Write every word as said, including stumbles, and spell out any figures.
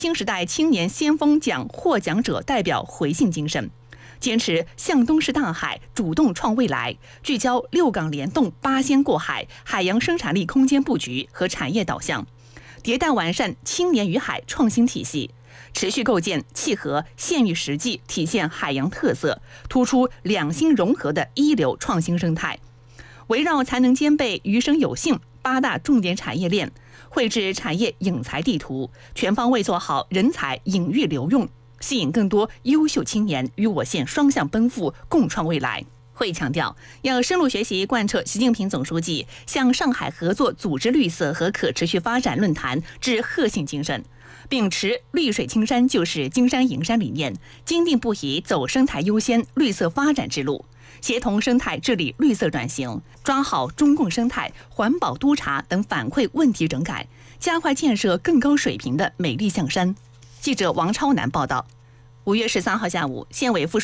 新时代青年先锋奖获奖者代表回信精神，坚持向东视大海，主动创未来，聚焦六港联动、八仙过海、海洋生产力空间布局和产业导向，迭代完善青年与海创新体系，持续构建契合县域实际、体现海洋特色、突出两新融合的一流创新生态。围绕才能兼备、余生有幸八大重点产业链，绘制产业引才地图，全方位做好人才引育留用，吸引更多优秀青年与我县双向奔赴，共创未来。会议强调，要深入学习贯彻习近平总书记向上海合作组织绿色和可持续发展论坛致贺信精神，秉持绿水青山就是金山银山理念，坚定不移走生态优先、绿色发展之路，协同生态治理绿色转型，抓好中共生态、环保督查等反馈问题整改，加快建设更高水平的美丽象山。记者王超南报道。五月十三号下午，县委副